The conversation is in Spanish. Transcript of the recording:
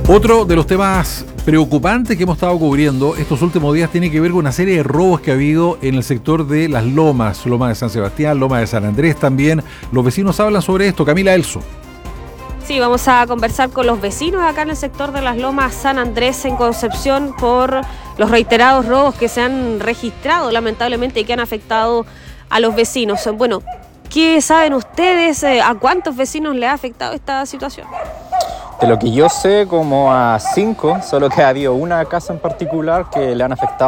Otro de los temas preocupantes que hemos estado cubriendo estos últimos días tiene que ver con una serie de robos que ha habido en el sector de las Lomas, Loma de San Sebastián, Loma de San Andrés también. Los vecinos hablan sobre esto. Camila Elso. Sí, vamos a conversar con los vecinos acá en el sector de las Lomas San Andrés en Concepción por los reiterados robos que se han registrado lamentablemente y que han afectado a los vecinos. Bueno, ¿qué saben ustedes? ¿A cuántos vecinos les ha afectado esta situación? De lo que yo sé, como a 5, solo que ha habido una casa en particular que le han afectado